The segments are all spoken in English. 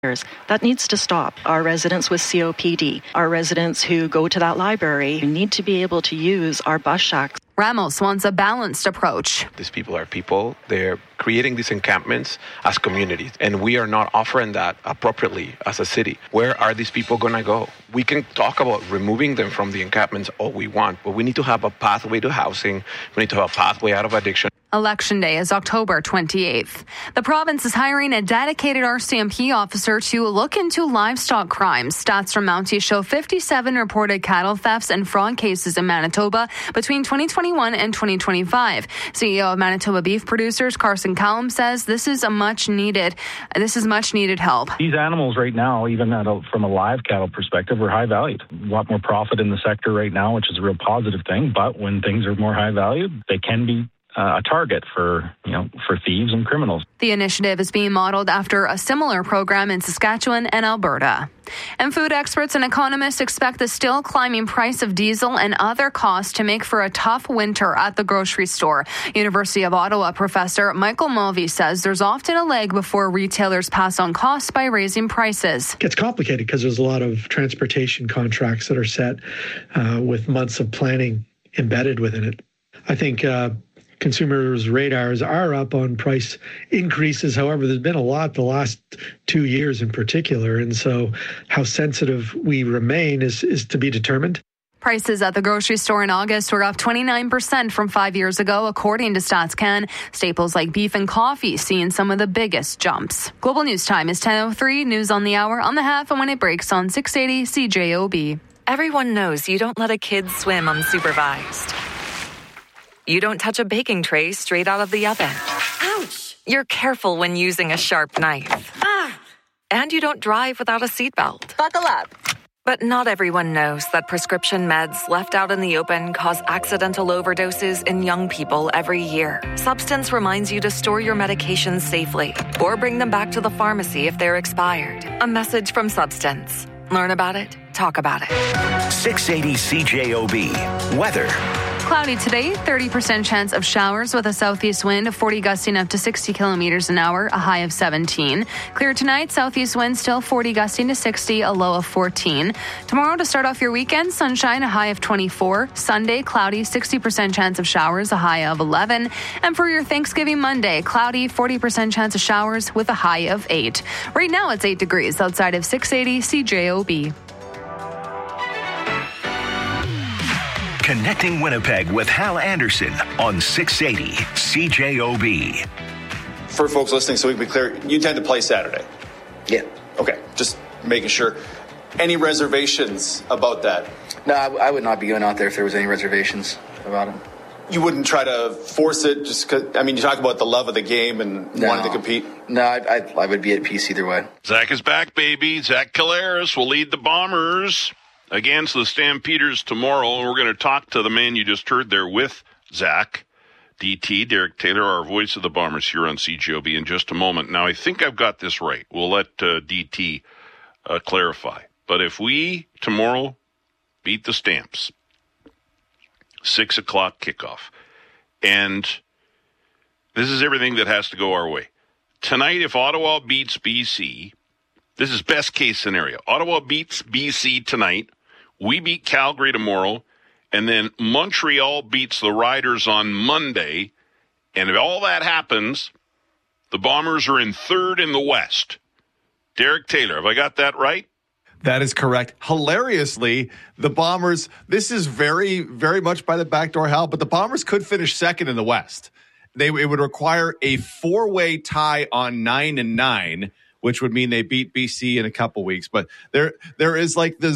That needs to stop. Our residents with COPD, our residents who go to that library need to be able to use our bus shacks. Ramos wants a balanced approach. These people are people. They're creating these encampments as communities, and we are not offering that appropriately as a city. Where are these people going to go? We can talk about removing them from the encampments all we want, but we need to have a pathway to housing. We need to have a pathway out of addiction. Election Day is October 28th. The province is hiring a dedicated RCMP officer to look into livestock crimes. Stats from Mountie show 57 reported cattle thefts and fraud cases in Manitoba between 2021 and 2025. CEO of Manitoba Beef Producers, Carson Callum, says this is much needed help. These animals right now, even from a live cattle perspective, are high valued. A lot more profit in the sector right now, which is a real positive thing. But when things are more high valued, they can be a target for thieves and criminals. The initiative is being modeled after a similar program in Saskatchewan and Alberta. And food experts and economists expect the still climbing price of diesel and other costs to make for a tough winter at the grocery store. University of Ottawa professor Michael Mulvey says there's often a lag before retailers pass on costs by raising prices. It gets complicated because there's a lot of transportation contracts that are set with months of planning embedded within it. I think consumers' radars are up on price increases. However, there's been a lot the last 2 years in particular. And so how sensitive we remain is to be determined. Prices at the grocery store in August were up 29% from 5 years ago, according to StatsCan. Staples like beef and coffee seeing some of the biggest jumps. Global News Time is 10:03. News on the hour, on the half, and when it breaks on 680 CJOB. Everyone knows you don't let a kid swim unsupervised. You don't touch a baking tray straight out of the oven. Ouch! You're careful when using a sharp knife. And you don't drive without a seatbelt. Buckle up. But not everyone knows that prescription meds left out in the open cause accidental overdoses in young people every year. Substance reminds you to store your medications safely or bring them back to the pharmacy if they're expired. A message from Substance. Learn about it, talk about it. 680 CJOB. Weather. Cloudy today, 30% chance of showers with a southeast wind, 40 gusting up to 60 kilometers an hour, a high of 17. Clear tonight, southeast wind still 40 gusting to 60, a low of 14. Tomorrow to start off your weekend, sunshine, a high of 24. Sunday, cloudy, 60% chance of showers, a high of 11. And for your Thanksgiving Monday, cloudy, 40% chance of showers with a high of 8. Right now it's 8 degrees outside of 680 CJOB. Connecting Winnipeg with Hal Anderson on 680 CJOB. For folks listening, so we can be clear, you intend to play Saturday? Yeah. Okay, just making sure. Any reservations about that? No, I would not be going out there if there was any reservations about it. You wouldn't try to force it just because, you talk about the love of the game and wanting to compete? No, I would be at peace either way. Zach is back, baby. Zach Collaros will lead the Bombers against the Stampeders tomorrow. And we're going to talk to the man you just heard there with Zach, DT, Derek Taylor, our voice of the Bombers here on CJOB in just a moment. Now, I think I've got this right. We'll let DT clarify. But if we tomorrow beat the Stamps, 6 o'clock kickoff, and this is everything that has to go our way. Tonight, if Ottawa beats BC, this is best case scenario. Ottawa beats BC tonight. We beat Calgary tomorrow, and then Montreal beats the Riders on Monday. And if all that happens, the Bombers are in third in the West. Derek Taylor, have I got that right? That is correct. Hilariously, the Bombers, this is very, very much by the backdoor, Hal, but the Bombers could finish second in the West. It would require a 4-way tie on 9-9, which would mean they beat BC in a couple weeks. But there is like the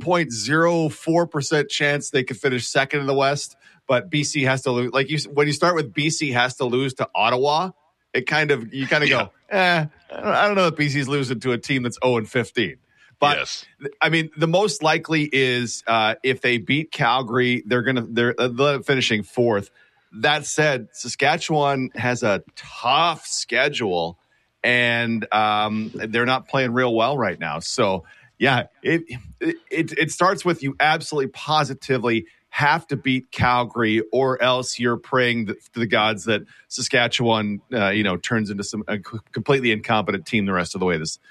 0.04% chance they could finish second in the West. But BC has to lose. When you start with BC has to lose to Ottawa, you kind of go, I don't know if BC's losing to a team that's 0-15. But yes. The most likely is if they beat Calgary, they're finishing fourth. That said, Saskatchewan has a tough schedule, and they're not playing real well right now. So, yeah, it starts with you absolutely positively have to beat Calgary, or else you're praying to the gods that Saskatchewan, turns into a completely incompetent team the rest of the way this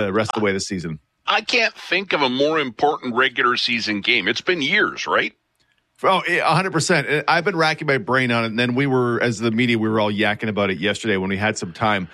season. I can't think of a more important regular season game. It's been years, right? Oh, 100%. I've been racking my brain on it, and then as the media, we were all yakking about it yesterday when we had some time.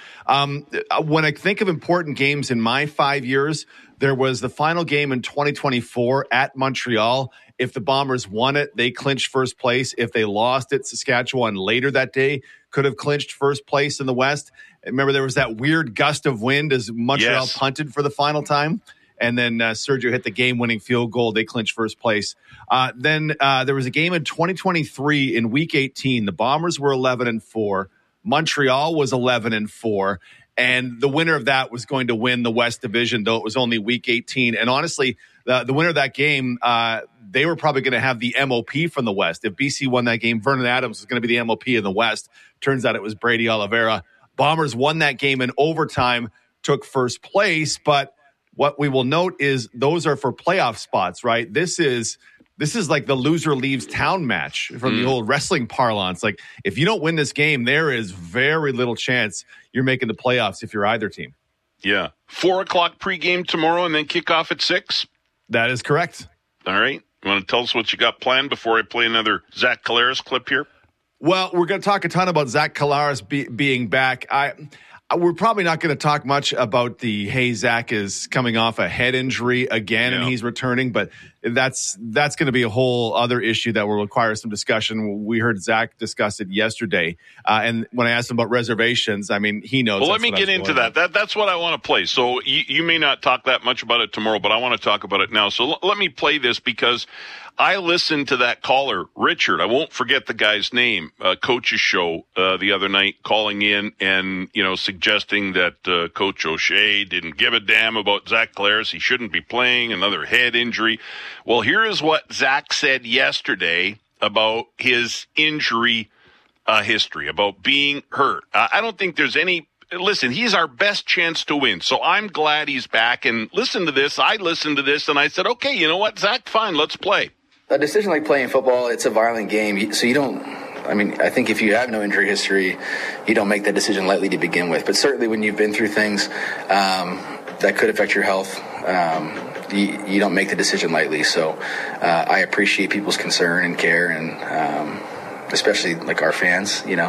When I think of important games in my 5 years, there was the final game in 2024 at Montreal. If the Bombers won it, they clinched first place. If they lost it, Saskatchewan later that day could have clinched first place in the West. Remember, there was that weird gust of wind as Montreal punted for the final time. And then Sergio hit the game-winning field goal. They clinched first place. Then there was a game in 2023 in Week 18. The Bombers were 11-4. Montreal was 11-4. And the winner of that was going to win the West Division, though it was only Week 18. And honestly, the winner of that game, they were probably going to have the MOP from the West. If BC won that game, Vernon Adams was going to be the MOP in the West. Turns out it was Brady Oliveira. Bombers won that game in overtime, took first place, but what we will note is those are for playoff spots, right? This is like the loser leaves town match from the old wrestling parlance. Like, if you don't win this game, there is very little chance you're making the playoffs if you're either team. Yeah. 4 o'clock pregame tomorrow and then kickoff at 6? That is correct. All right. You want to tell us what you got planned before I play another Zach Collaros clip here? Well, we're going to talk a ton about Zach Collaros being back. We're probably not going to talk much about Zach is coming off a head injury again and he's returning, but that's going to be a whole other issue that will require some discussion. We heard Zach discuss it yesterday. And when I asked him about reservations, I mean, he knows. Well, let me get into that. That's what I want to play. So you may not talk that much about it tomorrow, but I want to talk about it now. So let me play this because I listened to that caller, Richard. I won't forget the guy's name, Coach's show the other night, calling in and, suggesting that Coach O'Shea didn't give a damn about Zach Collaros. He shouldn't be playing, another head injury. Well, here is what Zach said yesterday about his injury history, about being hurt. I don't think there's any... Listen, he's our best chance to win, so I'm glad he's back. And listen to this. I listened to this, and I said, okay, you know what, Zach, fine, let's play. A decision like playing football, it's a violent game, so you don't... I think if you have no injury history, you don't make that decision lightly to begin with. But certainly when you've been through things that could affect your health, you don't make the decision lightly. So I appreciate people's concern and care, and especially like our fans, you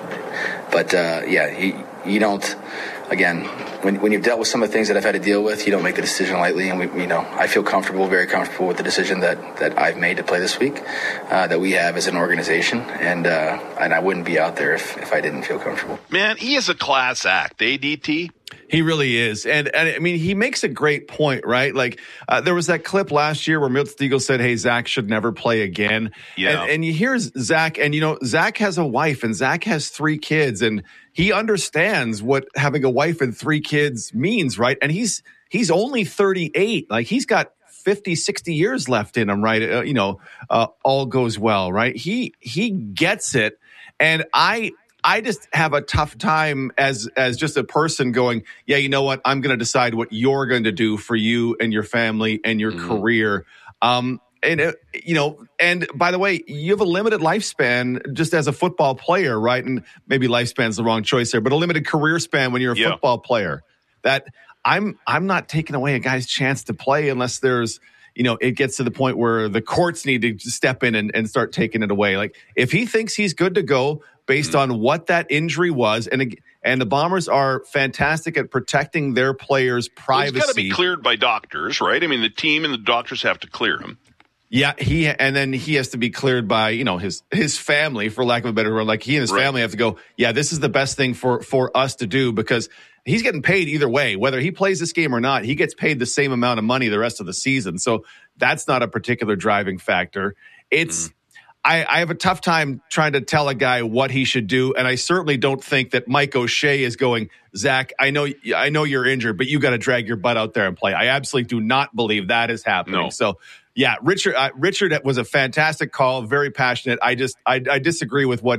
don't. Again, when you've dealt with some of the things that I've had to deal with, you don't make the decision lightly. And I feel very comfortable with the decision that I've made to play this week, that we have as an organization, and I wouldn't be out there if I didn't feel comfortable. Man, he is a class act, DT? He really is. And I mean, he makes a great point, right? Like, there was that clip last year where Milt Stegall said, hey, Zach should never play again. Yeah. And you hear Zach, and Zach has a wife, and Zach has 3 kids, and he understands what having a wife and 3 kids means, right? And he's only 38. Like, he's got 50, 60 years left in him, right? All goes well, right? He gets it. And I just have a tough time as just a person going, yeah, you know what? I'm going to decide what you're going to do for you and your family and your career. And by the way, you have a limited lifespan just as a football player, right? And maybe lifespan's the wrong choice there, but a limited career span when you're a football player. That I'm not taking away a guy's chance to play unless there's, it gets to the point where the courts need to step in and start taking it away. Like, if he thinks he's good to go based on what that injury was, and the Bombers are fantastic at protecting their players' privacy. Well, he's got to be cleared by doctors, right? I mean, the team and the doctors have to clear him. Yeah, and then he has to be cleared by, his family, for lack of a better word. Like, he and his family have to go, yeah, this is the best thing for us to do, because he's getting paid either way. Whether he plays this game or not, he gets paid the same amount of money the rest of the season. So that's not a particular driving factor. It's I have a tough time trying to tell a guy what he should do, and I certainly don't think that Mike O'Shea is going, Zach, I know you're injured, but you got to drag your butt out there and play. I absolutely do not believe that is happening. No. So, yeah, Richard was a fantastic call, very passionate. I disagree with what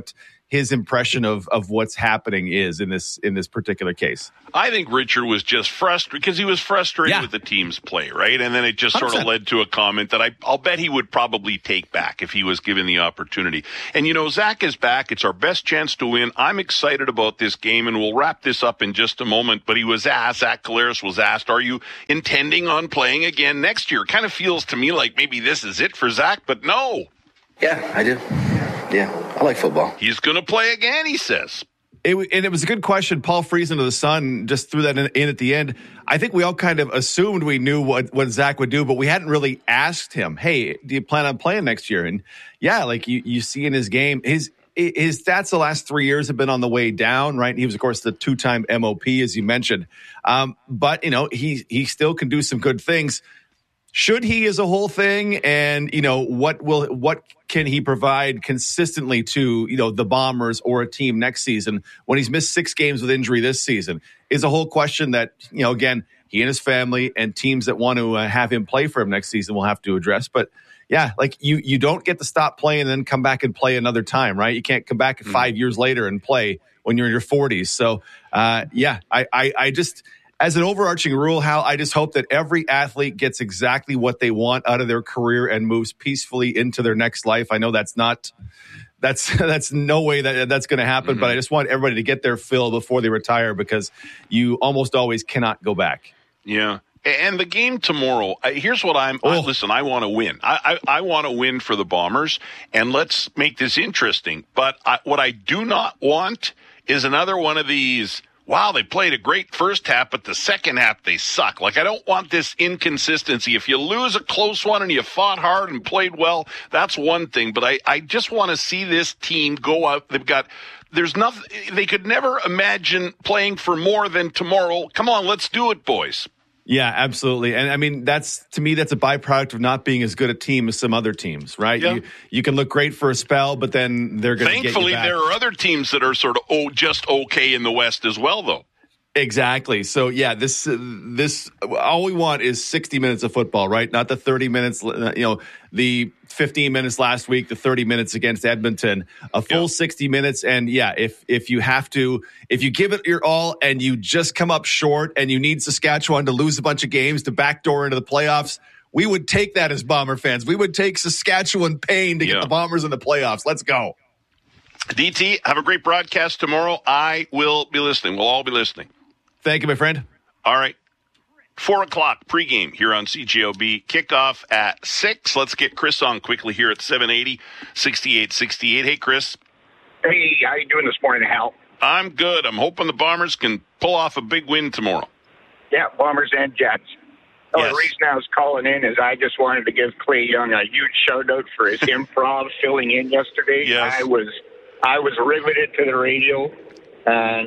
his impression of what's happening is in this particular case. I think Richard was just frustrated because he was frustrated with the team's play, right? And then it just 100%. Sort of led to a comment that I'll bet he would probably take back if he was given the opportunity. And, Zach is back. It's our best chance to win. I'm excited about this game, and we'll wrap this up in just a moment. But Zach Collaros was asked, are you intending on playing again next year? Kind of feels to me like maybe this is it for Zach, but no. Yeah, I do. Yeah, I like football. He's going to play again, he says. It was a good question. Paul Friesen of the Sun just threw that in at the end. I think we all kind of assumed we knew what Zach would do, but we hadn't really asked him, hey, do you plan on playing next year? And yeah, like you see in his game, his stats the last 3 years have been on the way down, right? He was, of course, the 2-time MOP, as you mentioned. But, he still can do some good things. Should he is a whole thing, and what can he provide consistently to the Bombers or a team next season when he's missed 6 games with injury this season is a whole question that again he and his family and teams that want to have him play for him next season will have to address. But yeah, like you don't get to stop playing and then come back and play another time, right? You can't come back 5 years later and play when you're in your 40s. So I just. As an overarching rule, Hal, I just hope that every athlete gets exactly what they want out of their career and moves peacefully into their next life. I know that's no way that's going to happen, but I just want everybody to get their fill before they retire because you almost always cannot go back. Yeah. And the game tomorrow, here's what listen, I want to win. I want to win for the Bombers, and let's make this interesting. But what I do not want is another one of these, wow, they played a great first half, but the second half they suck. Like, I don't want this inconsistency. If you lose a close one and you fought hard and played well, that's one thing. But I just want to see this team go out. There's nothing, they could never imagine playing for more than tomorrow. Come on, let's do it, boys. Yeah, absolutely. And I mean, to me, that's a byproduct of not being as good a team as some other teams, right? Yeah. You can look great for a spell, but then they're going to get you back. Thankfully, there are other teams that are sort of just okay in the West as well, though. Exactly. So, yeah, this all we want is 60 minutes of football, right? Not the 30 minutes, the 15 minutes last week, the 30 minutes against Edmonton, a full 60 minutes. And yeah, if you give it your all and you just come up short and you need Saskatchewan to lose a bunch of games to backdoor into the playoffs, we would take that as Bomber fans. We would take Saskatchewan pain to get the Bombers in the playoffs. Let's go. DT, have a great broadcast tomorrow. I will be listening. We'll all be listening. Thank you, my friend. All right. 4 o'clock pregame here on CJOB. Kickoff at 6. Let's get Chris on quickly here at 780-6868. Hey, Chris. Hey, how you doing this morning, Hal? I'm good. I'm hoping the Bombers can pull off a big win tomorrow. Yeah, Bombers and Jets. Yes. The reason I was calling in is I just wanted to give Clay Young a huge shout-out for his improv filling in yesterday. Yes. I was riveted to the radio, and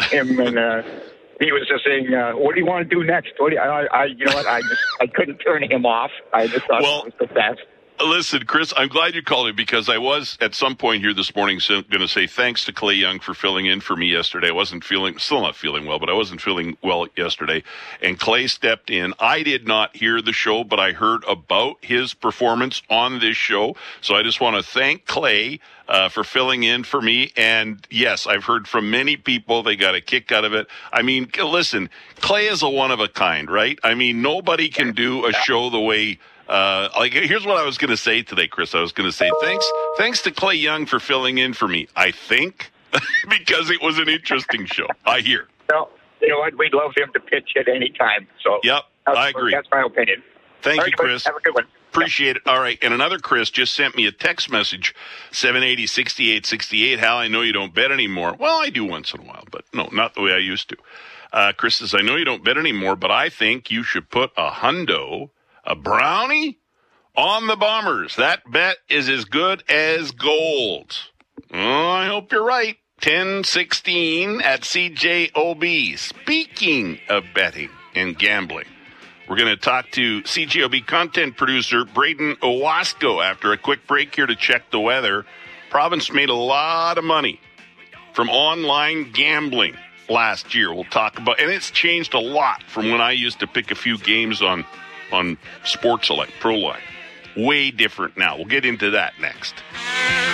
he was just saying, "What do you want to do next?" I couldn't turn him off. I just thought it was the best. Listen, Chris, I'm glad you called me because I was at some point here this morning going to say thanks to Clay Young for filling in for me yesterday. I still not feeling well, but I wasn't feeling well yesterday. And Clay stepped in. I did not hear the show, but I heard about his performance on this show. So I just want to thank Clay for filling in for me. And yes, I've heard from many people. They got a kick out of it. I mean, listen, Clay is a one of a kind, right? I mean, nobody can do a show the way here's what I was going to say today, Chris. I was going to say thanks to Clay Young for filling in for me. I think because it was an interesting show. I hear. Well, you know what? We'd love him to pitch at any time. So yep, I agree. That's my opinion. Thank you, Chris. Have a good one. Appreciate it. All right. And another Chris just sent me a text message, 780-6868. Hal, I know you don't bet anymore. Well, I do once in a while, but no, not the way I used to. Chris says, I know you don't bet anymore, but I think you should put a brownie on the Bombers. That bet is as good as gold. Oh, I hope you're right. 10-16 at CJOB. Speaking of betting and gambling, we're going to talk to CJOB content producer Braden Owasco after a quick break here to check the weather. Province made a lot of money from online gambling last year. We'll talk about, and it's changed a lot from when I used to pick a few games on Sports Select, Pro Line. Way different now. We'll get into that next.